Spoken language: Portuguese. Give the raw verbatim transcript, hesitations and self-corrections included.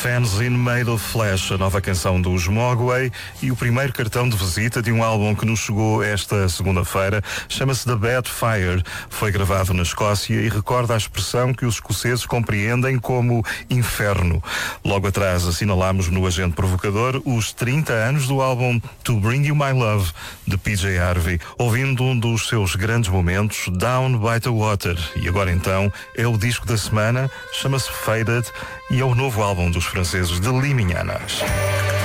Fanzine Made of Flesh, a nova canção dos Mogwai e o primeiro cartão de visita de um álbum que nos chegou esta segunda-feira. Chama-se The Bad Fire. Foi gravado na Escócia e recorda a expressão que os escoceses compreendem como inferno. Logo atrás assinalámos no Agente Provocador os trinta anos do álbum To Bring You My Love, de P J Harvey, ouvindo um dos seus grandes momentos, Down by the Water. E agora então é o disco da semana, chama-se Faded e é o novo álbum dos franceses de Limiñanas.